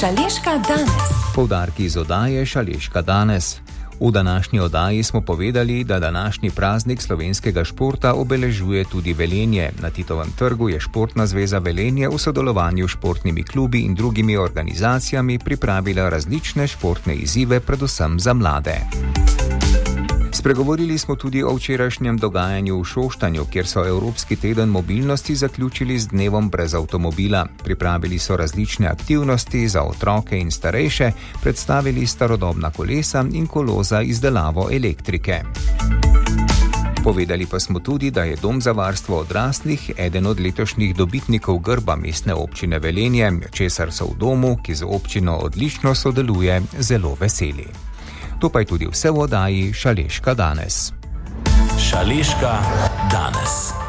Šaleška danes. Poudarki iz oddaje Šaleška danes. V današnji oddaji smo povedali, da današnji praznik slovenskega športa obeležuje tudi Velenje. Na Titovem trgu je Športna zveza Velenje v sodelovanju s športnimi klubi in drugimi organizacijami pripravila različne športne izzive, predvsem za mlade. Spregovorili smo tudi o včerajšnjem dogajanju v Šoštanju, kjer so Evropski teden mobilnosti zaključili z dnevom brez avtomobila. Pripravili so različne aktivnosti za otroke in starejše, predstavili starodobna kolesa in kolo za izdelavo elektrike. Povedali pa smo tudi, da je Dom za varstvo odraslih eden od letošnjih dobitnikov grba mestne občine Velenje, česar so v domu, ki z občino odlično sodeluje, zelo veseli. To pa je tudi vse v oddaji Šaleška danes. Šaleška danes.